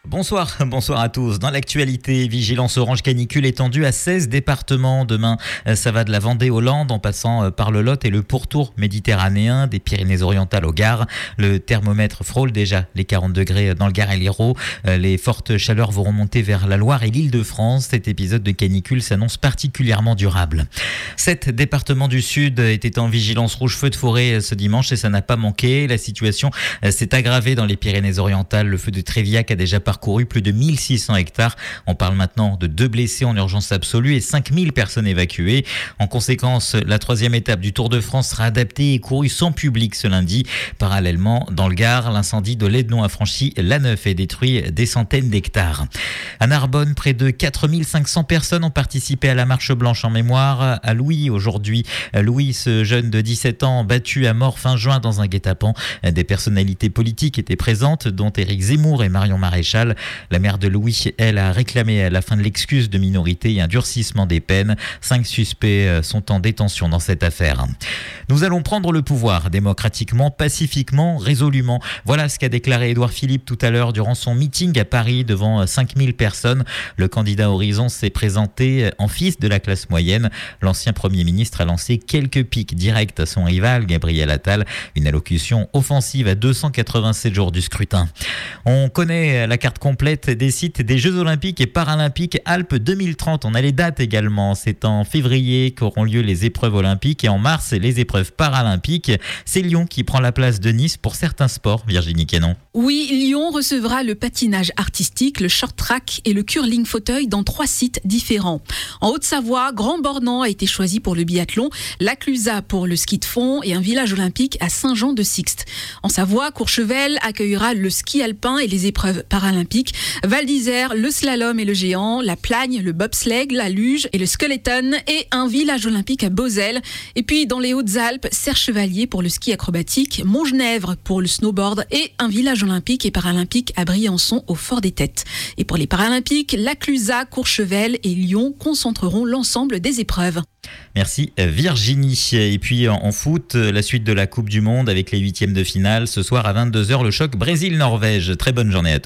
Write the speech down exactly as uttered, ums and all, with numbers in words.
Bonsoir, bonsoir à tous. Dans l'actualité, vigilance orange canicule étendue à seize départements. Demain, ça va de la Vendée aux Landes en passant par le Lot et le pourtour méditerranéen, des Pyrénées-Orientales au Gard. Le thermomètre frôle déjà les quarante degrés dans le Gard et l'Hérault. Les fortes chaleurs vont remonter vers la Loire et l'Île-de-France. Cet épisode de canicule s'annonce particulièrement durable. Sept départements du Sud étaient en vigilance rouge feu de forêt ce dimanche et ça n'a pas manqué. La situation s'est aggravée dans les Pyrénées-Orientales. Le feu de Tréviac a déjà parcouru plus de mille six cents hectares. On parle maintenant de deux blessés en urgence absolue et cinq mille personnes évacuées. En conséquence, la troisième étape du Tour de France sera adaptée et courue sans public ce lundi. Parallèlement, dans le Gard, l'incendie de l'Aidnon a franchi l'A neuf et détruit des centaines d'hectares. À Narbonne, près de quatre mille cinq cents personnes ont participé à la marche blanche en mémoire à Louis aujourd'hui. Louis, ce jeune de dix-sept ans, battu à mort fin juin dans un guet-apens. Des personnalités politiques étaient présentes, dont Éric Zemmour et Marion Maréchal. La mère de Louis, elle, a réclamé la fin de l'excuse de minorité et un durcissement des peines. Cinq suspects sont en détention dans cette affaire. Nous allons prendre le pouvoir démocratiquement, pacifiquement, résolument. Voilà ce qu'a déclaré Édouard Philippe tout à l'heure durant son meeting à Paris devant cinq mille personnes. Le candidat Horizon s'est présenté en fils de la classe moyenne. L'ancien Premier ministre a lancé quelques pics directs à son rival, Gabriel Attal. Une allocution offensive à deux cent quatre-vingt-sept jours du scrutin. On connaît la carte complète des sites des Jeux Olympiques et Paralympiques Alpes deux mille trente. On a les dates également. C'est en février qu'auront lieu les épreuves olympiques et en mars les épreuves paralympiques. C'est Lyon qui prend la place de Nice pour certains sports. Virginie Quénon. Oui, Lyon recevra le patinage artistique, le short track et le curling fauteuil dans trois sites différents. En Haute-Savoie, Grand Bornand a été choisi pour le biathlon, La Clusaz pour le ski de fond et un village olympique à Saint-Jean-de-Sixte. En Savoie, Courchevel accueillera le ski alpin et les épreuves paralympiques. Val d'Isère, le slalom et le géant, la plagne, le bobsleigh, la luge et le skeleton et un village olympique à Beauzelle. Et puis dans les Hautes-Alpes, Serre-Chevalier pour le ski acrobatique, Montgenèvre pour le snowboard et un village olympique et paralympique à Briançon au Fort des Têtes. Et pour les Paralympiques, La Clusaz, Courchevel et Lyon concentreront l'ensemble des épreuves. Merci Virginie. Et puis en foot, la suite de la Coupe du Monde avec les huitièmes de finale. Ce soir à vingt-deux heures, le choc Brésil-Norvège. Très bonne journée à tous.